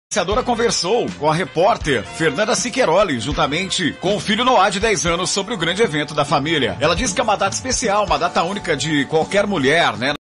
A vereadora conversou com a repórter Fernanda Siqueiroli, juntamente com o filho Noah de 10 anos, sobre o grande evento da família. Ela disse que é uma data especial, uma data única de qualquer mulher, né?